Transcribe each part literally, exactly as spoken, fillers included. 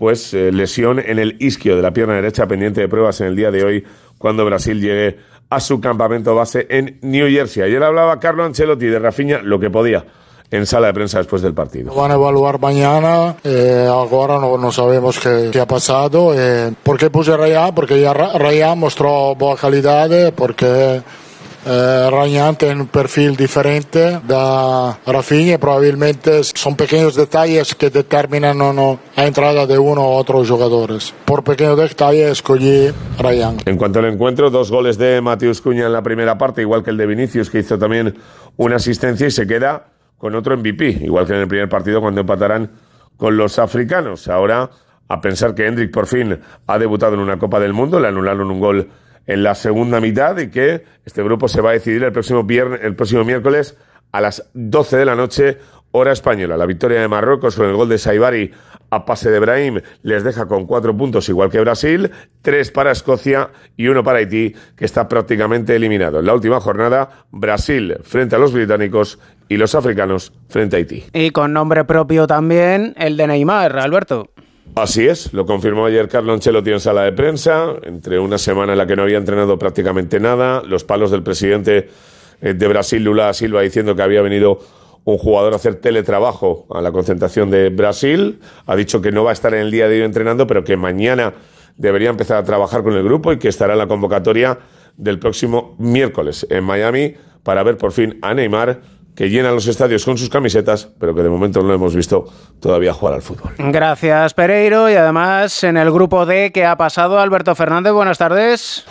pues eh, lesión en el isquio de la pierna derecha, pendiente de pruebas en el día de hoy, cuando Brasil llegue a su campamento base en New Jersey. Ayer hablaba Carlo Ancelotti de Rafinha, lo que podía, en sala de prensa después del partido. Van a evaluar mañana, eh, ahora no, no sabemos qué, qué ha pasado. Eh, ¿Por qué puse Raya? Porque ya Raya mostró buena calidad, porque eh, Ryan tiene un perfil diferente da Rafinha, probablemente son pequeños detalles que determinan o no la entrada de uno u otros jugadores. Por pequeños detalles escogí Ryan. En cuanto al encuentro, dos goles de Matheus Cunha en la primera parte, igual que el de Vinicius, que hizo también una asistencia, y se queda con otro M V P, igual que en el primer partido cuando empatarán con los africanos. Ahora, a pensar que Endrick por fin ha debutado en una Copa del Mundo, le anularon un gol en la segunda mitad y que este grupo se va a decidir el próximo viernes, el próximo miércoles a las doce de la noche, hora española. La victoria de Marruecos con el gol de Saibari a pase de Brahim les deja con cuatro puntos, igual que Brasil, tres para Escocia y uno para Haití, que está prácticamente eliminado. En la última jornada, Brasil frente a los británicos y los africanos frente a Haití. Y con nombre propio también el de Neymar, Alberto. Así es, lo confirmó ayer Carlo Ancelotti en sala de prensa, entre una semana en la que no había entrenado prácticamente nada, los palos del presidente de Brasil, Lula da Silva, diciendo que había venido un jugador a hacer teletrabajo a la concentración de Brasil. Ha dicho que no va a estar en el día de hoy entrenando, pero que mañana debería empezar a trabajar con el grupo y que estará en la convocatoria del próximo miércoles en Miami para ver por fin a Neymar, que llena los estadios con sus camisetas, pero que de momento no lo hemos visto todavía jugar al fútbol. Gracias, Pereiro. Y además, en el grupo D, ¿qué ha pasado? Alberto Fernández, buenas tardes.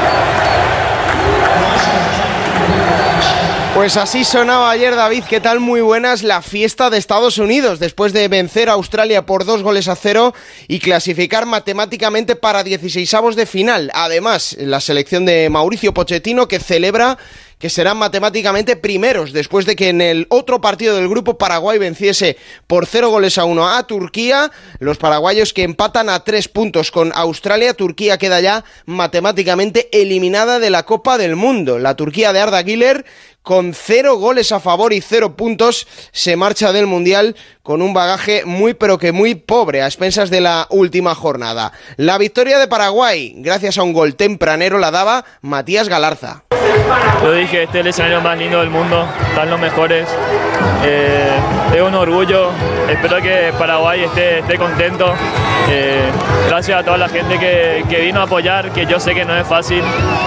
Pues así sonaba ayer, David. ¿Qué tal? Muy buenas. La fiesta de Estados Unidos, después de vencer a Australia por dos goles a cero y clasificar matemáticamente para dieciseisavos de final. Además, la selección de Mauricio Pochettino, que celebra que serán matemáticamente primeros después de que en el otro partido del grupo Paraguay venciese por cero goles a uno a Turquía. Los paraguayos que empatan a tres puntos con Australia. Turquía queda ya matemáticamente eliminada de la Copa del Mundo. La Turquía de Arda Güler, con cero goles a favor y cero puntos, se marcha del Mundial con un bagaje muy pero que muy pobre a expensas de la última jornada. La victoria de Paraguay, gracias a un gol tempranero, la daba Matías Galarza. Lo dije, este es el escenario más lindo del mundo, están los mejores, eh, es un orgullo, espero que Paraguay esté, esté contento, eh, gracias a toda la gente que, que vino a apoyar, que yo sé que no es fácil,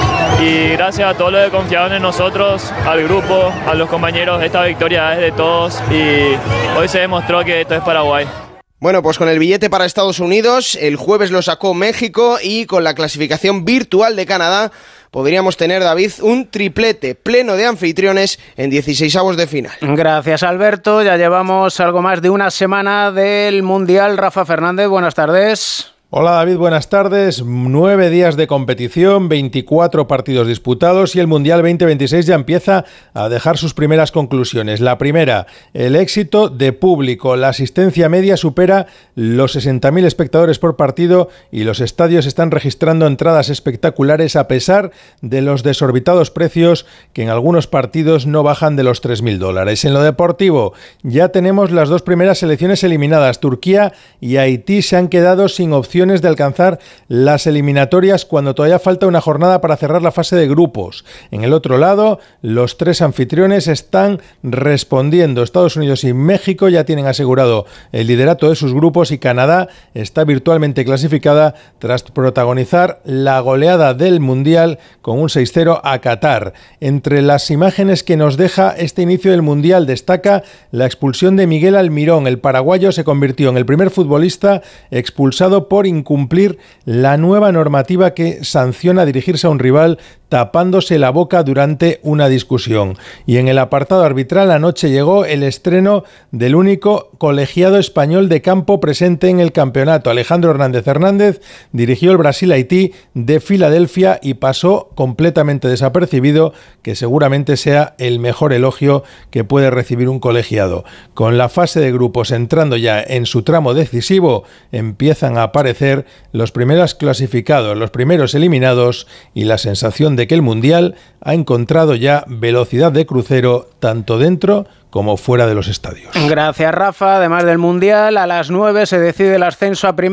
y gracias a todos los que confiaron en nosotros, al grupo, a los compañeros. Esta victoria es de todos y hoy se demostró que esto es Paraguay. Bueno, pues con el billete para Estados Unidos, el jueves lo sacó México, y con la clasificación virtual de Canadá podríamos tener, David, un triplete pleno de anfitriones en dieciseisavos de final. Gracias, Alberto. Ya llevamos algo más de una semana del Mundial. Rafa Fernández, buenas tardes. Hola David, buenas tardes. Nueve días de competición, veinticuatro partidos disputados y el Mundial veinte veintiséis ya empieza a dejar sus primeras conclusiones. La primera, el éxito de público. La asistencia media supera los sesenta mil espectadores por partido y los estadios están registrando entradas espectaculares a pesar de los desorbitados precios que en algunos partidos no bajan de los tres mil dólares. En lo deportivo, ya tenemos las dos primeras selecciones eliminadas. Turquía y Haití se han quedado sin opción de alcanzar las eliminatorias cuando todavía falta una jornada para cerrar la fase de grupos. En el otro lado, los tres anfitriones están respondiendo. Estados Unidos y México ya tienen asegurado el liderato de sus grupos y Canadá está virtualmente clasificada tras protagonizar la goleada del Mundial con un seis cero a Qatar. Entre las imágenes que nos deja este inicio del Mundial destaca la expulsión de Miguel Almirón. El paraguayo se convirtió en el primer futbolista expulsado por incumplir la nueva normativa que sanciona dirigirse a un rival tapándose la boca durante una discusión. Y en el apartado arbitral anoche llegó el estreno del único colegiado español de campo presente en el campeonato. Alejandro Hernández Hernández dirigió el Brasil-Haití de Filadelfia y pasó completamente desapercibido, que seguramente sea el mejor elogio que puede recibir un colegiado. Con la fase de grupos entrando ya en su tramo decisivo, empiezan a aparecer los primeros clasificados, los primeros eliminados y la sensación de que el Mundial ha encontrado ya velocidad de crucero tanto dentro como fuera de los estadios. Gracias, Rafa. Además del Mundial, a las nueve se decide el ascenso a primera.